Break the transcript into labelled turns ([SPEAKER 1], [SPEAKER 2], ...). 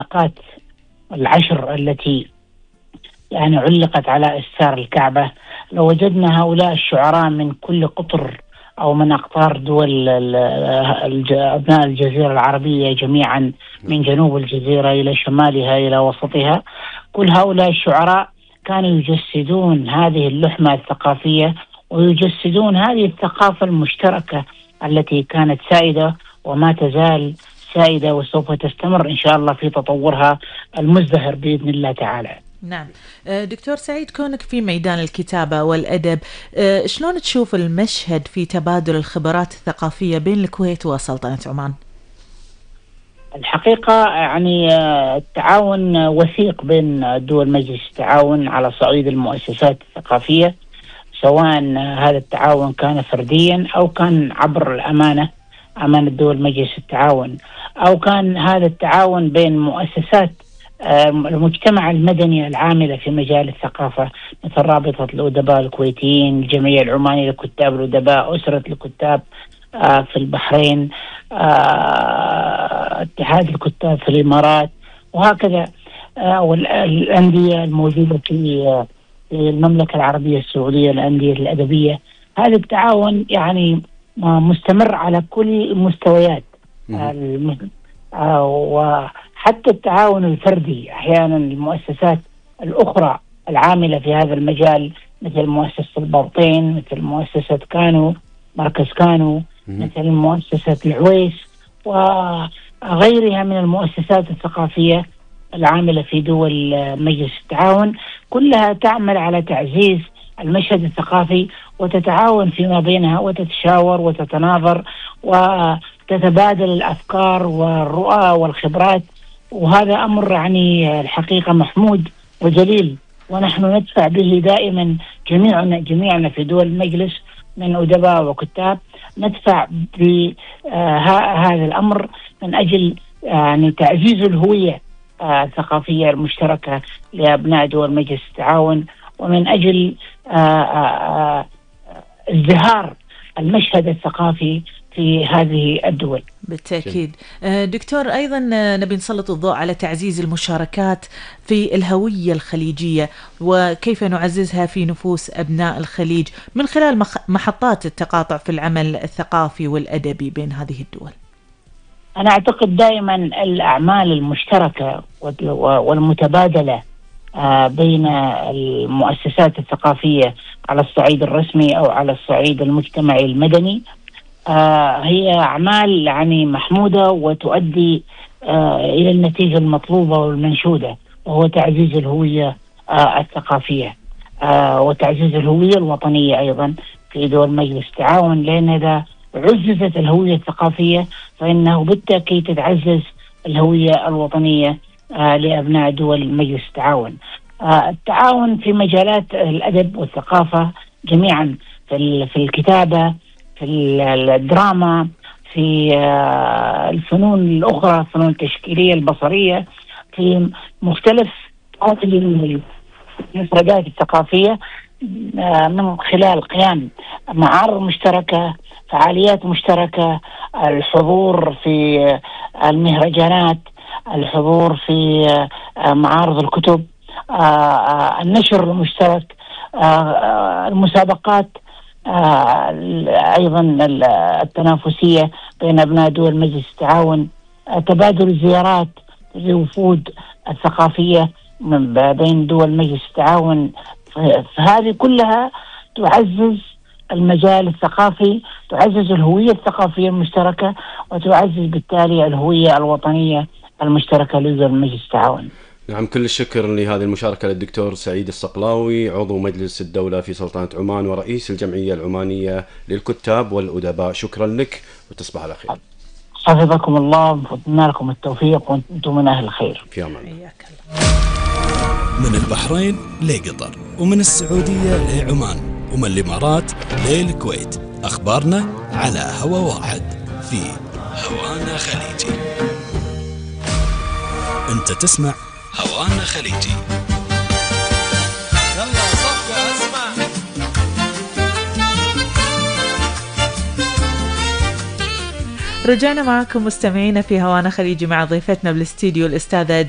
[SPEAKER 1] العلاقات العشر التي يعني علقت على أستار الكعبة، لو وجدنا هؤلاء الشعراء من كل قطر أو من أقطار دول أبناء الجزيرة العربية جميعا، من جنوب الجزيرة إلى شمالها إلى وسطها، كل هؤلاء الشعراء كانوا يجسدون هذه اللحمة الثقافية ويجسدون هذه الثقافة المشتركة التي كانت سائدة وما تزال سائدة وسوف تستمر إن شاء الله في تطورها المزدهر بإذن الله تعالى.
[SPEAKER 2] نعم. دكتور سعيد، كونك في ميدان الكتابة والأدب، شلون تشوف المشهد في تبادل الخبرات الثقافية بين الكويت وسلطنة عمان؟
[SPEAKER 1] الحقيقة يعني التعاون وثيق بين دول مجلس التعاون على صعيد المؤسسات الثقافية، سواء هذا التعاون كان فرديا أو كان عبر الأمانة دول مجلس التعاون، أو كان هذا التعاون بين مؤسسات المجتمع المدني العاملة في مجال الثقافة، مثل رابطة الأدباء الكويتيين، الجمعية العمانية لكتاب الأدباء، أسرة الكتاب في البحرين، اتحاد الكتاب في الإمارات، وهكذا والأندية الموجودة في المملكة العربية السعودية، الأندية الأدبية. هذا التعاون يعني مستمر على كل المستويات، وحتى التعاون الفردي أحيانا المؤسسات الأخرى العاملة في هذا المجال، مثل مؤسسة البرطين، مثل مؤسسة كانو، مركز كانو، مثل مؤسسة العويس وغيرها من المؤسسات الثقافية العاملة في دول مجلس التعاون، كلها تعمل على تعزيز المشهد الثقافي وتتعاون فيما بينها وتتشاور وتتناظر وتتبادل الأفكار والرؤى والخبرات، وهذا أمر يعني الحقيقة محمود وجليل، ونحن ندفع به دائما جميعنا في دول المجلس من أدباء وكتاب، ندفع بهذا الأمر من أجل يعني تعزيز الهوية الثقافية المشتركة لأبناء دول مجلس التعاون، ومن أجل ازدهار المشهد الثقافي في هذه الدول.
[SPEAKER 2] بالتأكيد. دكتور، أيضا نبي نسلط الضوء على تعزيز المشاركات في الهوية الخليجية وكيف نعززها في نفوس أبناء الخليج من خلال محطات التقاطع في العمل الثقافي والأدبي بين هذه الدول.
[SPEAKER 1] أنا أعتقد دائما الأعمال المشتركة والمتبادلة بين المؤسسات الثقافية على الصعيد الرسمي أو على الصعيد المجتمعي المدني هي أعمال يعني محمودة وتؤدي إلى النتيجة المطلوبة والمنشودة، وهو تعزيز الهوية الثقافية وتعزيز الهوية الوطنية أيضا في دول مجلس التعاون، لأن إذا عززت الهوية الثقافية فإنه بالتأكيد تتعزز الهوية الوطنية لأبناء دول مجلس التعاون. التعاون في مجالات الأدب والثقافة جميعا، في الكتابة، في الدراما، في الفنون الأخرى، الفنون التشكيلية البصرية، في مختلف المفردات الثقافية، من خلال قيام معارض مشتركة، فعاليات مشتركة، الحضور في المهرجانات، الحضور في معارض الكتب، النشر المشترك، المسابقات أيضا التنافسية بين أبناء دول مجلس التعاون، تبادل الزيارات للوفود الثقافية بين دول مجلس التعاون، فهذه كلها تعزز المجال الثقافي، تعزز الهوية الثقافية المشتركة، وتعزز بالتالي الهوية الوطنية المشتركة لدول مجلس التعاون.
[SPEAKER 3] نعم، كل الشكر لهذه المشاركة للدكتور سعيد الصقلاوي، عضو مجلس الدولة في سلطنة عمان ورئيس الجمعية العمانية للكتاب والأدباء. شكرا لك وتصبح على خير.
[SPEAKER 1] حفظكم الله وأتمنى لكم التوفيق وأنتم من أهل الخير.
[SPEAKER 3] في أمان.
[SPEAKER 4] من البحرين لقطر، ومن السعودية لعمان، ومن الإمارات للكويت، أخبارنا على هوا واحد في هوانا خليجي. أنت تسمع هوانا خليجي.
[SPEAKER 5] يلا صفقة اسمع.
[SPEAKER 2] رجعنا معكم مستمعينا في هوانا خليجي مع ضيفتنا بالاستديو الأستاذة